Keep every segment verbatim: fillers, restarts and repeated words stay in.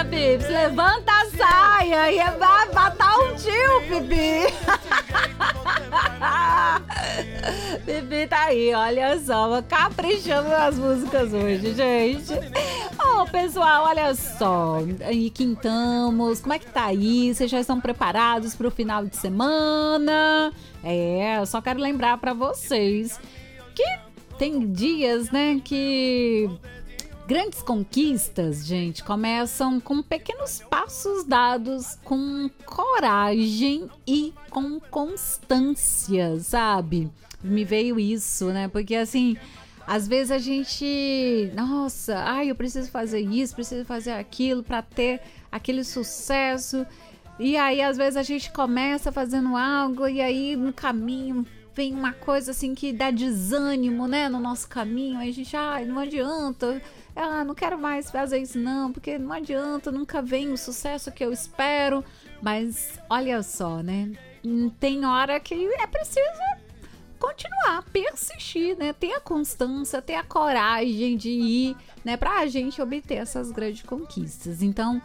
Bibi? Levanta a saia e vai matar um tio, Bibi. Bibi tá aí, olha só, caprichando nas músicas hoje, gente. Ô, oh, pessoal, olha só, aí quintamos, como é que tá aí? Vocês já estão preparados pro final de semana? É, eu só quero lembrar pra vocês que tem dias, né, que grandes conquistas, gente, começam com pequenos passos dados com coragem e com constância, sabe? Me veio isso, né? Porque assim, às vezes a gente, nossa, ai, eu preciso fazer isso, preciso fazer aquilo para ter aquele sucesso. E aí, às vezes a gente começa fazendo algo e aí no caminho vem uma coisa assim que dá desânimo, né, no nosso caminho. Aí a gente, ai, não adianta. Ah, não quero mais fazer isso não, porque não adianta, nunca vem o sucesso que eu espero. Mas olha só, né? Tem hora que é preciso continuar, persistir, né? Ter a constância, ter a coragem de ir, né? Pra gente obter essas grandes conquistas. Então,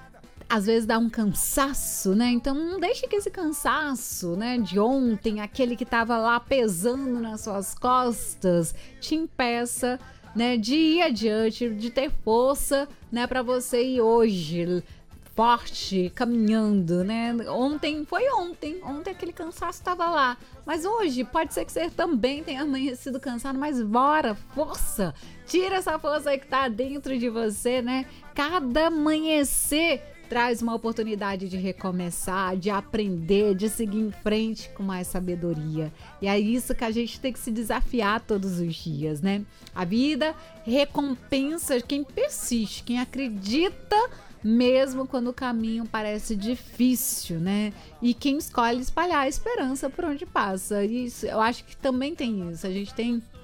às vezes dá um cansaço, né? Então não deixe que esse cansaço, né, de ontem, aquele que tava lá pesando nas suas costas, te impeça, né, de ir adiante, de ter força, né, para você ir hoje forte, caminhando, né? Ontem foi ontem, ontem aquele cansaço estava lá, mas hoje pode ser que você também tenha amanhecido cansado, mas bora, força, tira essa força aí que tá dentro de você, né? Cada amanhecer traz uma oportunidade de recomeçar, de aprender, de seguir em frente com mais sabedoria. E é isso que a gente tem que se desafiar todos os dias, né? A vida recompensa quem persiste, quem acredita mesmo quando o caminho parece difícil, né? E quem escolhe espalhar a esperança por onde passa. Isso, eu acho que também tem isso. A gente tem